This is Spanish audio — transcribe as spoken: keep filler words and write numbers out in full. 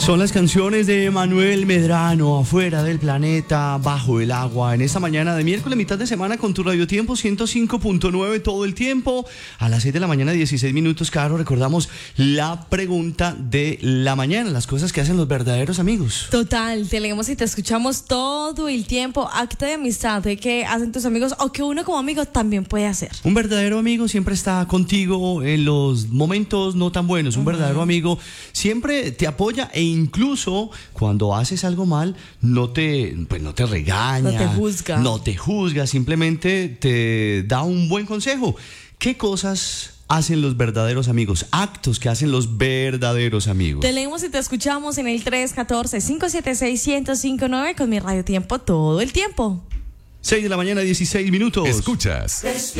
Son las canciones de Manuel Medrano, Afuera del Planeta, Bajo el Agua, en esta mañana de miércoles, mitad de semana, con tu Radio Tiempo ciento cinco punto nueve todo el tiempo. A las seis de la mañana, dieciséis minutos, Caro, recordamos la pregunta de la mañana, las cosas que hacen los verdaderos amigos. Total, te leemos y te escuchamos todo el tiempo. Acto de amistad, ¿de qué hacen tus amigos o que uno como amigo también puede hacer? Un verdadero amigo siempre está contigo en los momentos no tan buenos. Un uh-huh. verdadero amigo siempre te apoya e incluso cuando haces algo mal no te, pues no te regaña, no te juzga, no te juzga, simplemente te da un buen consejo. ¿Qué cosas hacen los verdaderos amigos? Actos que hacen los verdaderos amigos. Te leemos y te escuchamos en el tres uno cuatro, cinco siete seis, uno cero cinco nueve con mi Radio Tiempo todo el tiempo. seis de la mañana, dieciséis minutos. Escuchas